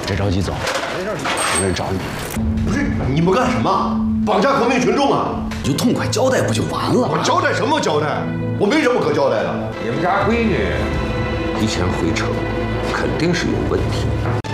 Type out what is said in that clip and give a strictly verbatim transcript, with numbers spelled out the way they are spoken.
别着急走，没事，我这找你。 不是你们干什么？绑架革命群众啊！ 你就痛快交代不就完了？ 我交代什么交代？我没什么可交代的。 你们家闺女提前回城，肯定是有问题。